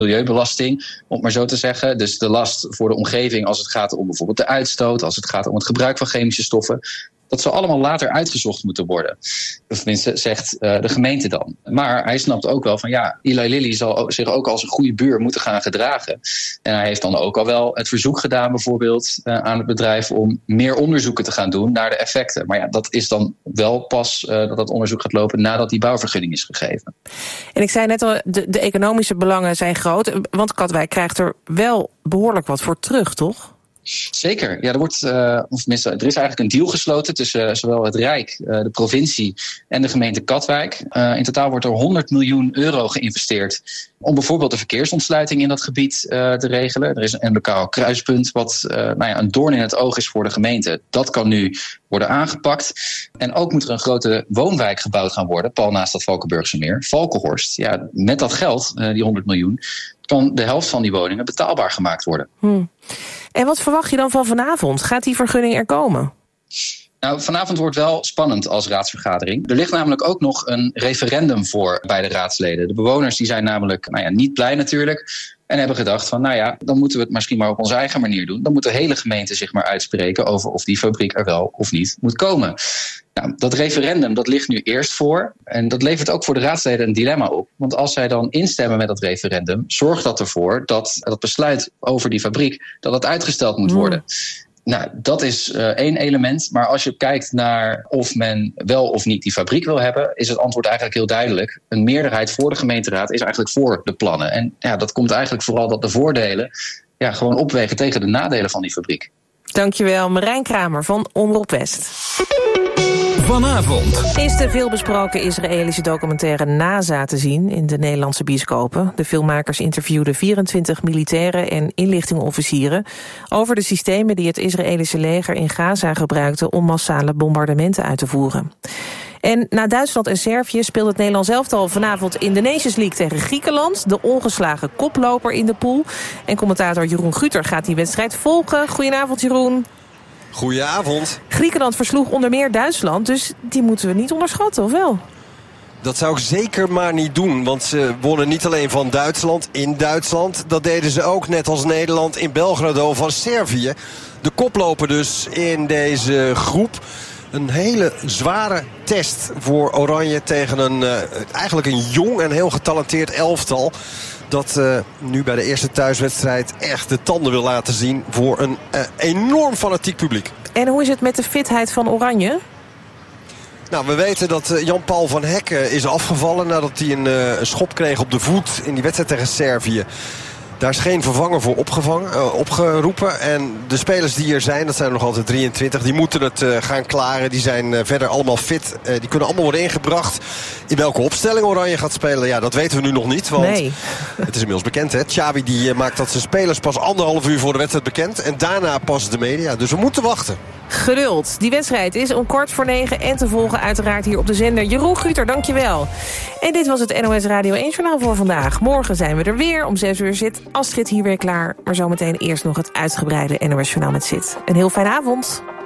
milieubelasting, om het maar zo te zeggen. Dus de last voor de omgeving als het gaat om bijvoorbeeld de uitstoot, als het gaat om het gebruik van chemische stoffen. Dat zal allemaal later uitgezocht moeten worden. Of tenminste, zegt de gemeente dan. Maar hij snapt ook wel van Eli Lilly zal zich ook als een goede buur moeten gaan gedragen. En hij heeft dan ook al wel het verzoek gedaan bijvoorbeeld aan het bedrijf om meer onderzoeken te gaan doen naar de effecten. Maar dat is dan wel pas dat onderzoek gaat lopen nadat die bouwvergunning is gegeven. En ik zei net al, de economische belangen zijn groot. Want Katwijk krijgt er wel behoorlijk wat voor terug, toch? Zeker. Ja, er is eigenlijk een deal gesloten tussen zowel het Rijk, de provincie en de gemeente Katwijk. In totaal wordt er 100 miljoen euro geïnvesteerd om bijvoorbeeld de verkeersontsluiting in dat gebied te regelen. Er is een MBK-kruispunt wat een doorn in het oog is voor de gemeente. Dat kan nu worden aangepakt. En ook moet er een grote woonwijk gebouwd gaan worden, pal naast dat Valkenburgse meer, Valkenhorst. Ja, met dat geld, die 100 miljoen, kan de helft van die woningen betaalbaar gemaakt worden. En wat verwacht je dan van vanavond? Gaat die vergunning er komen? Nou, vanavond wordt wel spannend als raadsvergadering. Er ligt namelijk ook nog een referendum voor bij de raadsleden. De bewoners die zijn namelijk niet blij natuurlijk. En hebben gedacht van dan moeten we het misschien maar op onze eigen manier doen. Dan moet de hele gemeente zich maar uitspreken over of die fabriek er wel of niet moet komen. Nou, dat referendum dat ligt nu eerst voor. En dat levert ook voor de raadsleden een dilemma op. Want als zij dan instemmen met dat referendum, zorgt dat ervoor dat het besluit over die fabriek dat het uitgesteld moet worden. Nou, dat is één element. Maar als je kijkt naar of men wel of niet die fabriek wil hebben, is het antwoord eigenlijk heel duidelijk. Een meerderheid voor de gemeenteraad is eigenlijk voor de plannen. En dat komt eigenlijk vooral dat de voordelen gewoon opwegen tegen de nadelen van die fabriek. Dankjewel, Marijn Kramer van Omroep West. Vanavond is de veelbesproken Israëlische documentaire NASA te zien in de Nederlandse bioscopen. De filmmakers interviewden 24 militairen en inlichtingenofficieren over de systemen die het Israëlische leger in Gaza gebruikte om massale bombardementen uit te voeren. En na Duitsland en Servië speelt het Nederlands elftal vanavond in de Nations League tegen Griekenland, de ongeslagen koploper in de pool. En commentator Jeroen Guter gaat die wedstrijd volgen. Goedenavond, Jeroen. Goedenavond. Griekenland versloeg onder meer Duitsland, dus die moeten we niet onderschatten, of wel? Dat zou ik zeker maar niet doen, want ze wonnen niet alleen van Duitsland in Duitsland. Dat deden ze ook, net als Nederland, in Belgrado van Servië. De koploper dus in deze groep. Een hele zware test voor Oranje tegen eigenlijk een jong en heel getalenteerd elftal. Dat nu bij de eerste thuiswedstrijd echt de tanden wil laten zien voor een enorm fanatiek publiek. En hoe is het met de fitheid van Oranje? Nou, we weten dat Jan-Paul van Hekken is afgevallen nadat hij een schop kreeg op de voet in die wedstrijd tegen Servië. Daar is geen vervanger voor opgeroepen. En de spelers die er zijn, dat zijn er nog altijd 23... die moeten het gaan klaren. Die zijn verder allemaal fit. Die kunnen allemaal worden ingebracht. In welke opstelling Oranje gaat spelen, dat weten we nu nog niet. Want het is inmiddels bekend, hè. Xavi die maakt dat zijn spelers pas 1,5 uur voor de wedstrijd bekend. En daarna pas de media. Dus we moeten wachten. Geduld. Die wedstrijd is om 8:45 en te volgen uiteraard hier op de zender. Jeroen Guter, dankjewel. En dit was het NOS Radio 1 Journaal voor vandaag. Morgen zijn we er weer. Om 6 uur zit Astrid hier weer klaar. Maar zometeen eerst nog het uitgebreide NOS Journaal met Sid. Een heel fijne avond.